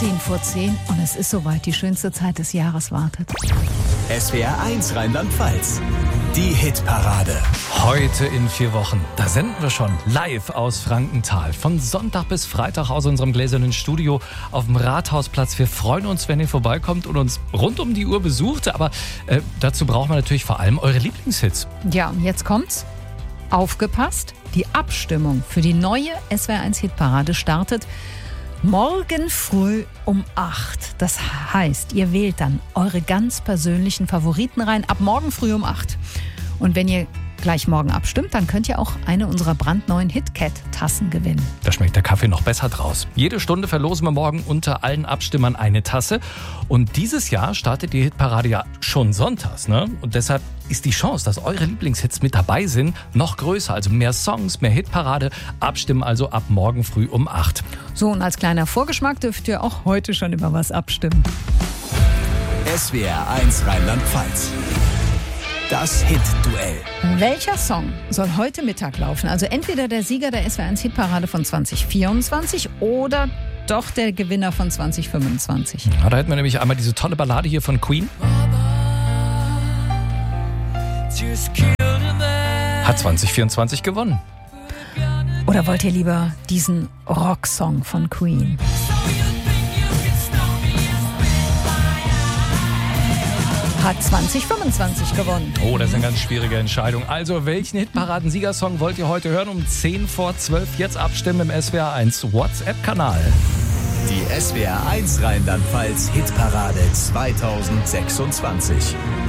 10:10 und es ist soweit, die schönste Zeit des Jahres wartet. SWR 1 Rheinland-Pfalz, die Hitparade. Heute in 4 Wochen, da senden wir schon live aus Frankenthal. Von Sonntag bis Freitag aus unserem gläsernen Studio auf dem Rathausplatz. Wir freuen uns, wenn ihr vorbeikommt und uns rund um die Uhr besucht. Aber dazu brauchen wir natürlich vor allem eure Lieblingshits. Ja, und jetzt kommt's. Aufgepasst, die Abstimmung für die neue SWR 1 Hitparade startet morgen früh um 8. Das heißt, ihr wählt dann eure ganz persönlichen Favoriten rein ab morgen früh um 8. Und wenn ihr gleich morgen abstimmt, dann könnt ihr auch eine unserer brandneuen HitCat-Tassen gewinnen. Da schmeckt der Kaffee noch besser draus. Jede Stunde verlosen wir morgen unter allen Abstimmern eine Tasse. Und dieses Jahr startet die Hitparade ja schon sonntags, ne? Und deshalb ist die Chance, dass eure Lieblingshits mit dabei sind, noch größer. Also mehr Songs, mehr Hitparade. Abstimmen also ab morgen früh um 8. So, und als kleiner Vorgeschmack dürft ihr auch heute schon über was abstimmen. SWR 1 Rheinland-Pfalz. Das Hit-Duell. Welcher Song soll heute Mittag laufen? Also entweder der Sieger der SWR 1 Hitparade von 2024 oder doch der Gewinner von 2025. Ja, da hätten wir nämlich einmal diese tolle Ballade hier von Queen. Hat 2024 gewonnen. Oder wollt ihr lieber diesen Rocksong von Queen? Hat 2025 gewonnen. Oh, das ist eine ganz schwierige Entscheidung. Also, welchen Hitparaden-Siegersong wollt ihr heute hören? Um 10:10 jetzt abstimmen im SWR 1 WhatsApp-Kanal. Die SWR 1 Rheinland-Pfalz Hitparade 2026.